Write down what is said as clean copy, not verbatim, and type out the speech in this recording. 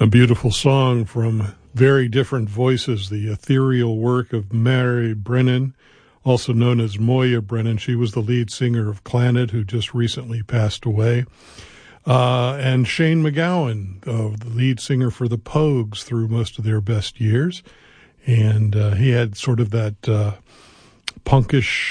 A beautiful song from very different voices, the ethereal work of Mary Brennan, also known as Moya Brennan. She was the lead singer of Clannad, who just recently passed away. And Shane MacGowan, the lead singer for the Pogues through most of their best years. And he had sort of that punkish